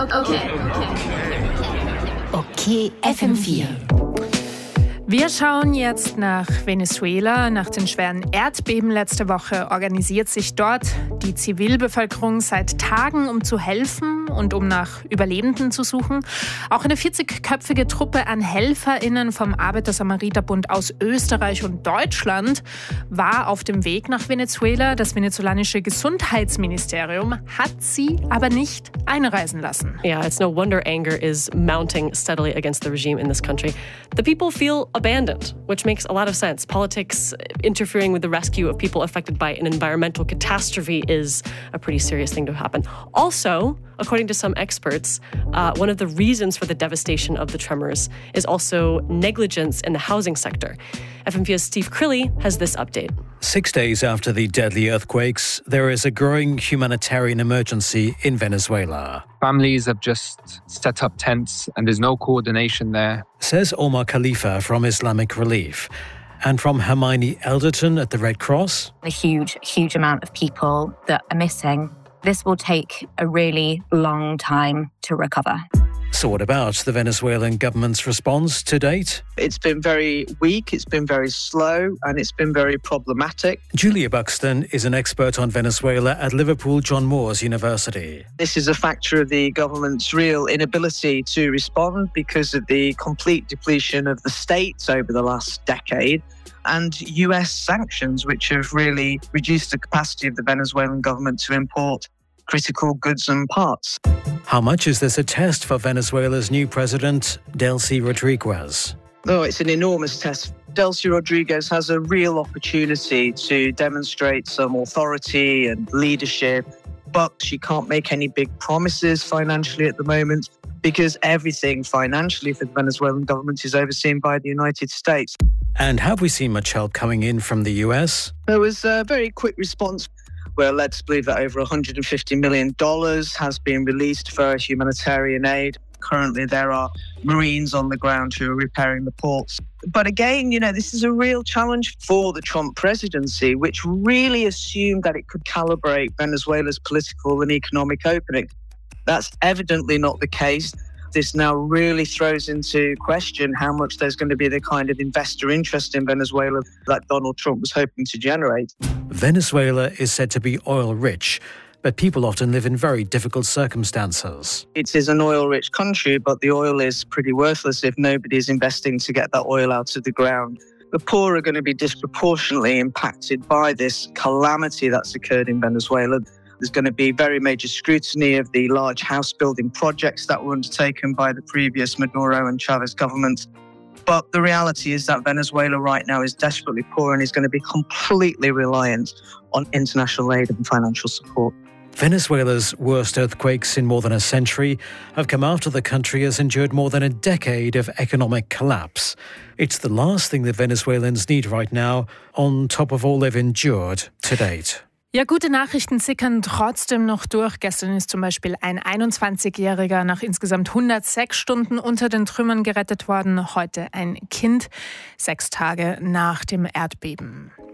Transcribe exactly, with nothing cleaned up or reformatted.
Okay, okay. Okay, F M vier. Wir schauen jetzt nach Venezuela. Nach den schweren Erdbeben letzte Woche organisiert sich dort die Zivilbevölkerung seit Tagen, um zu helfen und um nach Überlebenden zu suchen. Auch eine vierzigköpfige Truppe an HelferInnen vom Arbeiter-Samariter-Bund aus Österreich und Deutschland war auf dem Weg nach Venezuela. Das venezolanische Gesundheitsministerium hat sie aber nicht einreisen lassen. Yeah, it's no wonder anger is mounting steadily against the regime in this country. The people feel abandoned, which makes a lot of sense. Politics interfering with the rescue of people affected by an environmental catastrophe is a pretty serious thing to happen. Also, according to some experts, uh, one of the reasons for the devastation of the tremors is also negligence in the housing sector. F M vier's Steve Crilly has this update. Six days after the deadly earthquakes, there is a growing humanitarian emergency in Venezuela. Families have just set up tents and there's no coordination there. Says Omar Khalifa from Islamic Relief. And from Hermione Elderton at the Red Cross. A huge, huge amount of people that are missing. This will take a really long time to recover. So what about the Venezuelan government's response to date? It's been very weak, it's been very slow, and it's been very problematic. Julia Buxton is an expert on Venezuela at Liverpool John Moores University. This is a factor of the government's real inability to respond because of the complete depletion of the states over the last decade, and U S sanctions, which have really reduced the capacity of the Venezuelan government to import critical goods and parts. How much is this a test for Venezuela's new president, Delcy Rodriguez? Oh, it's an enormous test. Delcy Rodriguez has a real opportunity to demonstrate some authority and leadership, but she can't make any big promises financially at the moment because everything financially for the Venezuelan government is overseen by the United States. And have we seen much help coming in from the U S? There was a very quick response. We're led to believe that over one hundred fifty million dollars has been released for humanitarian aid. Currently, there are Marines on the ground who are repairing the ports. But again, you know, this is a real challenge for the Trump presidency, which really assumed that it could calibrate Venezuela's political and economic opening. That's evidently not the case. This now really throws into question how much there's going to be the kind of investor interest in Venezuela that Donald Trump was hoping to generate. Venezuela is said to be oil-rich, but people often live in very difficult circumstances. It is an oil-rich country, but the oil is pretty worthless if nobody's investing to get that oil out of the ground. The poor are going to be disproportionately impacted by this calamity that's occurred in Venezuela. There's going to be very major scrutiny of the large house-building projects that were undertaken by the previous Maduro and Chavez government. But the reality is that Venezuela right now is desperately poor and is going to be completely reliant on international aid and financial support. Venezuela's worst earthquakes in more than a century have come after the country has endured more than a decade of economic collapse. It's the last thing that Venezuelans need right now, on top of all they've endured to date. Ja, gute Nachrichten sickern trotzdem noch durch. Gestern ist zum Beispiel ein einundzwanzigjähriger nach insgesamt hundertsechs Stunden unter den Trümmern gerettet worden. Heute ein Kind, sechs Tage nach dem Erdbeben.